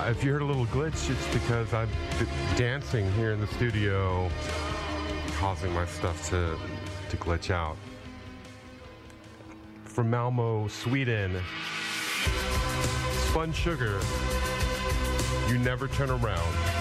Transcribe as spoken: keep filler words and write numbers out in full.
Uh, if you heard a little glitch, it's because I'm d- dancing here in the studio, causing my stuff to, to glitch out. From Malmo, Sweden, Spun Sugar, You Never Turn Around.